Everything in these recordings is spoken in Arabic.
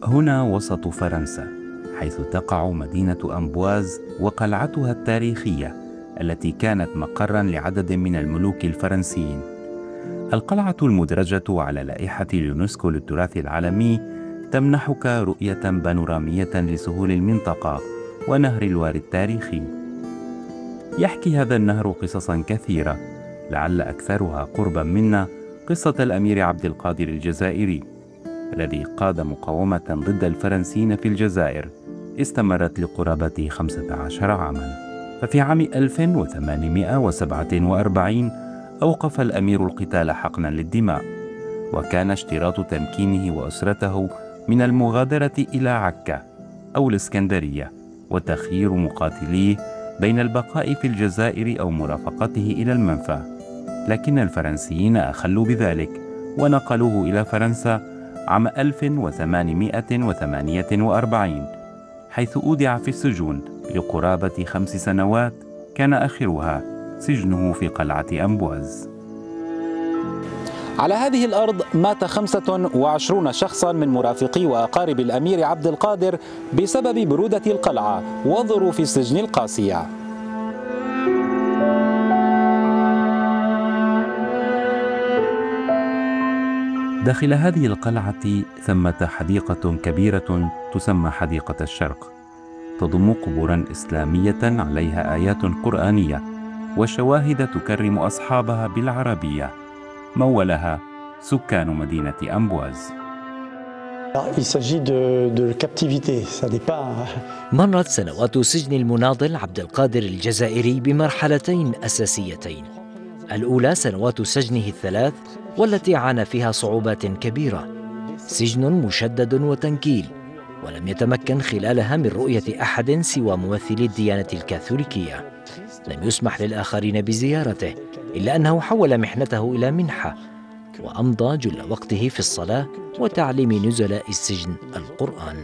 هنا وسط فرنسا، حيث تقع مدينة أمبواز وقلعتها التاريخية التي كانت مقراً لعدد من الملوك الفرنسيين. القلعة المدرجة على لائحة اليونسكو للتراث العالمي تمنحك رؤية بانورامية لسهول المنطقة ونهر الوار التاريخي. يحكي هذا النهر قصصاً كثيرة، لعل أكثرها قرباً منا قصة الأمير عبد القادر الجزائري الذي قاد مقاومة ضد الفرنسيين في الجزائر استمرت لقرابة 15 عاماً. ففي عام 1847 أوقف الأمير القتال حقناً للدماء، وكان اشتراط تمكينه وأسرته من المغادرة إلى عكا أو الإسكندرية وتخيير مقاتليه بين البقاء في الجزائر أو مرافقته إلى المنفى. لكن الفرنسيين أخلوا بذلك ونقلوه إلى فرنسا عام 1848، حيث أودع في السجون لقرابة 5 سنوات كان آخرها سجنه في قلعة أمبواز. على هذه الأرض مات 25 شخصا من مرافقي وأقارب الأمير عبد القادر بسبب برودة القلعة وظروف السجن القاسية. داخل هذه القلعة ثمة حديقة كبيرة تسمى حديقة الشرق، تضم قبورا إسلامية عليها آيات قرآنية وشواهد تكرم أصحابها بالعربية، مولها سكان مدينة أمبواز. مرت سنوات سجن المناضل عبد القادر الجزائري بمرحلتين أساسيتين. الأولى سنوات سجنه ال3 والتي عانى فيها صعوبات كبيرة، سجن مشدد وتنكيل، ولم يتمكن خلالها من رؤية أحد سوى ممثلي الديانة الكاثوليكية. لم يسمح للآخرين بزيارته، إلا أنه حول محنته إلى منحة، وأمضى جل وقته في الصلاة وتعليم نزلاء السجن القرآن.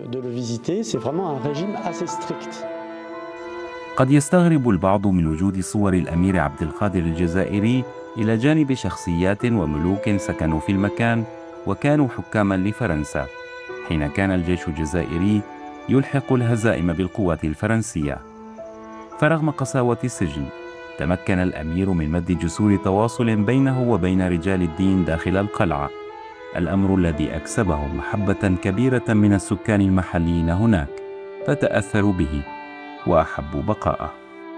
قد يستغرب البعض من وجود صور الأمير عبد القادر الجزائري إلى جانب شخصيات وملوك سكنوا في المكان وكانوا حكاما لفرنسا، حين كان الجيش الجزائري يلحق الهزائم بالقوات الفرنسية. فرغم قساوة السجن، تمكن الأمير من مد جسور تواصل بينه وبين رجال الدين داخل القلعة، الأمر الذي أكسبه محبة كبيرة من السكان المحليين هناك، فتأثروا به وأحبوا بقاءه.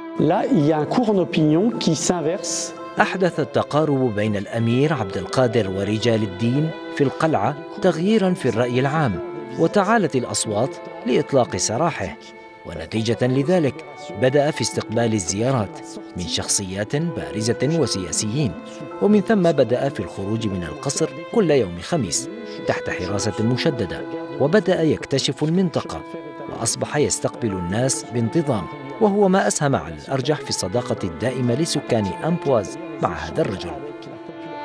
أحدث التقارب بين الأمير عبد القادر ورجال الدين في القلعة تغييراً في الرأي العام، وتعالت الأصوات لإطلاق سراحه، ونتيجة لذلك بدأ في استقبال الزيارات من شخصيات بارزة وسياسيين، ومن ثم بدأ في الخروج من القصر كل يوم خميس تحت حراسة مشددة، وبدأ يكتشف المنطقة، وأصبح يستقبل الناس بانتظام، وهو ما أسهم على الأرجح في الصداقة الدائمة لسكان أمبواز مع هذا الرجل.